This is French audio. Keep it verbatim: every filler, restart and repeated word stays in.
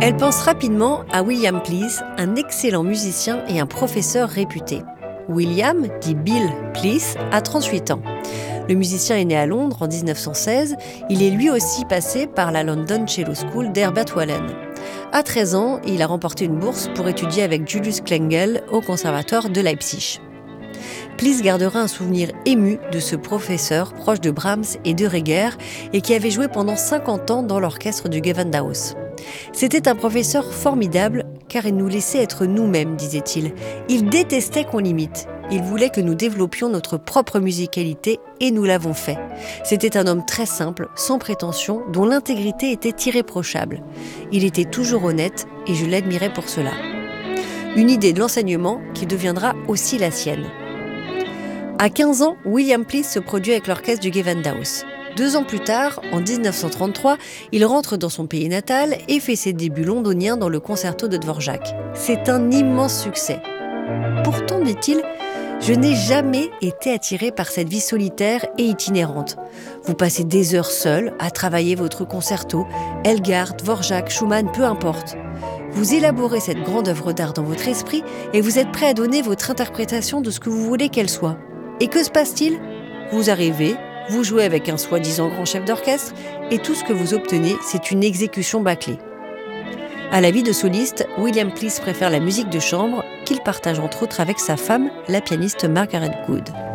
Elle pense rapidement à William Please, un excellent musicien et un professeur réputé. William, dit Bill Please, a trente-huit ans. Le musicien est né à Londres en dix-neuf cent seize. Il est lui aussi passé par la London Cello School d'Herbert Wallen. À treize ans, il a remporté une bourse pour étudier avec Julius Klengel au conservatoire de Leipzig. Please gardera un souvenir ému de ce professeur proche de Brahms et de Reger et qui avait joué pendant cinquante ans dans l'orchestre du Gewandhaus. C'était un professeur formidable car il nous laissait être nous-mêmes, disait-il. Il détestait qu'on l'imite. Il voulait que nous développions notre propre musicalité et nous l'avons fait. C'était un homme très simple, sans prétention, dont l'intégrité était irréprochable. Il était toujours honnête et je l'admirais pour cela. Une idée de l'enseignement qui deviendra aussi la sienne. À quinze ans, William Please se produit avec l'orchestre du Gewandhaus. Deux ans plus tard, en dix-neuf cent trente-trois, il rentre dans son pays natal et fait ses débuts londoniens dans le concerto de Dvorak. C'est un immense succès. Pourtant, dit-il, je n'ai jamais été attiré par cette vie solitaire et itinérante. Vous passez des heures seul à travailler votre concerto, Elgar, Dvorak, Schumann, peu importe. Vous élaborez cette grande œuvre d'art dans votre esprit et vous êtes prêt à donner votre interprétation de ce que vous voulez qu'elle soit. Et que se passe-t-il ? Vous arrivez, vous jouez avec un soi-disant grand chef d'orchestre et tout ce que vous obtenez, c'est une exécution bâclée. À la vie de soliste, William Please préfère la musique de chambre qu'il partage entre autres avec sa femme, la pianiste Margaret Good.